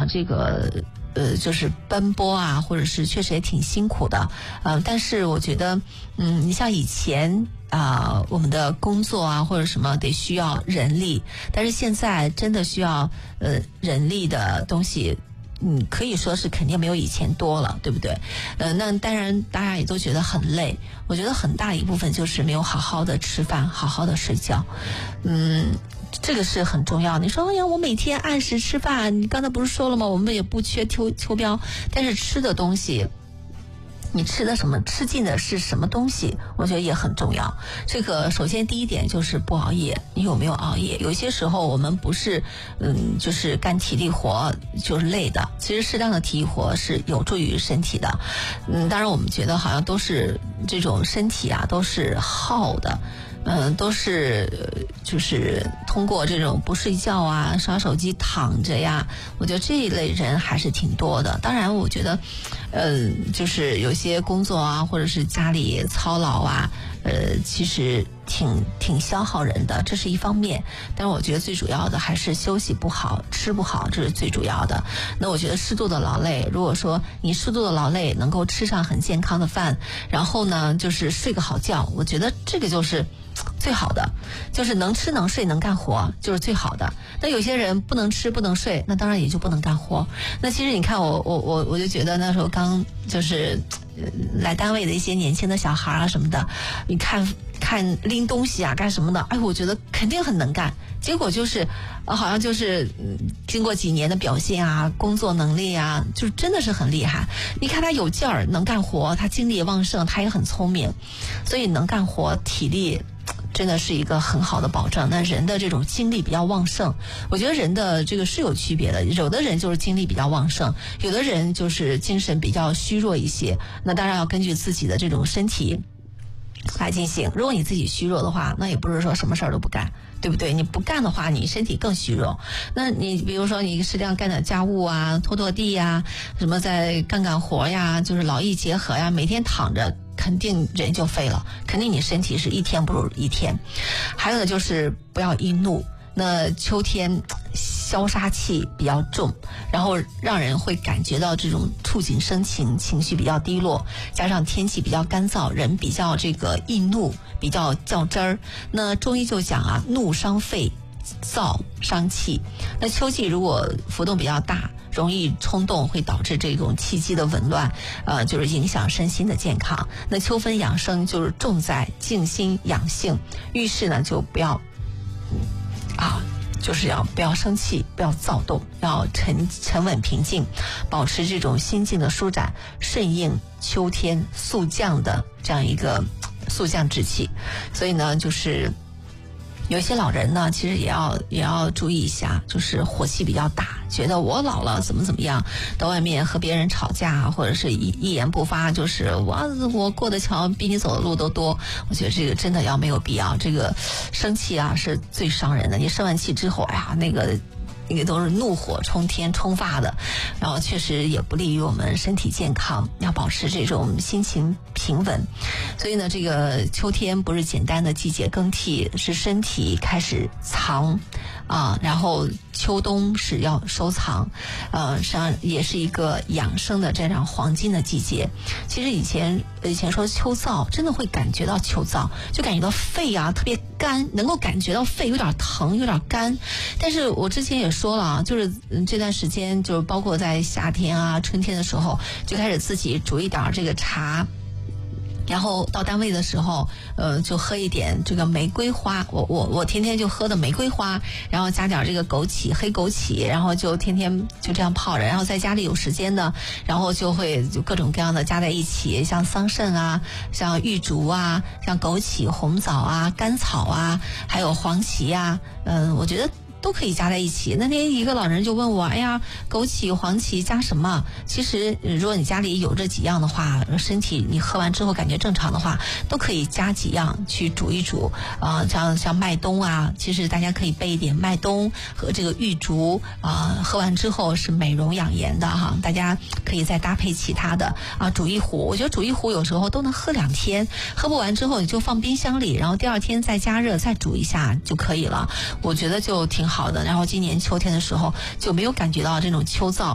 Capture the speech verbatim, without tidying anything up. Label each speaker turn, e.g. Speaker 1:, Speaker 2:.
Speaker 1: 这个呃，就是奔波啊，或者是确实也挺辛苦的，呃，但是我觉得，嗯，你像以前啊、呃，我们的工作啊或者什么得需要人力，但是现在真的需要呃人力的东西。嗯，可以说是肯定没有以前多了，对不对？呃，那当然大家也都觉得很累，我觉得很大一部分就是没有好好的吃饭，好好的睡觉，嗯。这个是很重要。你说，哎呀，我每天按时吃饭，你刚才不是说了吗？我们也不缺秋秋膘，但是吃的东西，你吃的什么，吃进的是什么东西，我觉得也很重要。这个首先第一点就是不熬夜，你有没有熬夜？有些时候我们不是，嗯，就是干体力活就是累的，其实适当的体力活是有助于身体的。嗯，当然我们觉得好像都是这种身体啊，都是耗的。嗯，都是就是通过这种不睡觉啊、刷手机、躺着呀，我觉得这一类人还是挺多的。当然，我觉得，呃，就是有些工作啊，或者是家里操劳啊，呃，其实挺挺消耗人的，这是一方面。但是我觉得最主要的还是休息不好、吃不好，这是最主要的。那我觉得适度的劳累，如果说你适度的劳累能够吃上很健康的饭，然后呢，就是睡个好觉，我觉得这个就是最好的，就是能吃能睡能干活就是最好的。那有些人不能吃不能睡，那当然也就不能干活。那其实你看我我我我就觉得那时候刚就是来单位的一些年轻的小孩啊什么的，你看看拎东西啊干什么的，哎，我觉得肯定很能干。结果就是呃好像就是嗯经过几年的表现啊，工作能力啊，就真的是很厉害。你看他有劲儿，能干活，他精力也旺盛，他也很聪明，所以能干活，体力真的是一个很好的保障。那人的这种精力比较旺盛，我觉得人的这个是有区别的，有的人就是精力比较旺盛，有的人就是精神比较虚弱一些。那当然要根据自己的这种身体来进行。如果你自己虚弱的话，那也不是说什么事儿都不干，对不对？你不干的话，你身体更虚弱。那你比如说你适量干点家务啊，拖拖地呀，什么再干干活呀，就是劳逸结合呀，每天躺着肯定人就废了，肯定你身体是一天不如一天。还有呢，就是不要易怒。那秋天消杀气比较重，然后让人会感觉到这种触景生情，情绪比较低落，加上天气比较干燥，人比较这个易怒，比较较真儿。那中医就讲啊，怒伤肺，燥伤气。那秋季如果浮动比较大，容易冲动，会导致这种气机的紊乱，呃，就是影响身心的健康。那秋分养生就是重在静心养性，遇事呢就不要啊，就是要不要生气，不要躁动，要沉沉稳平静，保持这种心境的舒展，顺应秋天速降的这样一个速降之气。所以呢，就是有些老人呢，其实也要也要注意一下，就是火气比较大，觉得我老了怎么怎么样，到外面和别人吵架，或者是一一言不发，就是我我过的桥比你走的路都多。我觉得这个真的要没有必要，这个生气啊是最伤人的。你生完气之后，哎呀，那个。那个都是怒火冲天冲发的，然后确实也不利于我们身体健康，要保持这种心情平稳。所以呢，这个秋天不是简单的季节更替，是身体开始藏啊，然后秋冬是要收藏，呃，实际上也是一个养生的这样黄金的季节。其实以前以前说秋燥，真的会感觉到秋燥，就感觉到肺啊特别干，能够感觉到肺有点疼，有点干。但是我之前也说了啊，就是这段时间，就是包括在夏天啊、春天的时候，就开始自己煮一点这个茶。然后到单位的时候，呃，就喝一点这个玫瑰花，我我我天天就喝的玫瑰花，然后加点这个枸杞、黑枸杞，然后就天天就这样泡着。然后在家里有时间的，然后就会就各种各样的加在一起，像桑葚啊，像玉竹啊，像枸杞、红枣啊、甘草啊，还有黄芪啊，嗯、呃，我觉得都可以加在一起。那天一个老人就问我，哎呀，枸杞、黄芪加什么？其实如果你家里有这几样的话，身体你喝完之后感觉正常的话，都可以加几样去煮一煮啊、呃，像像麦冬啊，其实大家可以备一点麦冬和这个玉竹啊、呃，喝完之后是美容养颜的哈，大家可以再搭配其他的啊，煮一壶。我觉得煮一壶有时候都能喝两天，喝不完之后你就放冰箱里，然后第二天再加热再煮一下就可以了。我觉得就挺好的。然后今年秋天的时候就没有感觉到这种秋燥。